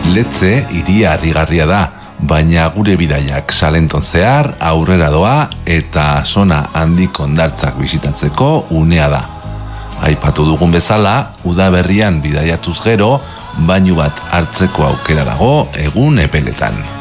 Letze hiria harrigarria da, baina gure bidaiak Salenton zehar aurrera doa eta zona handiko hondartzak bisitatzeko unea da. Aipatu dugun bezala, udaberrian bidaiatuz gero, bainu bat hartzeko aukera dago egun epeletan.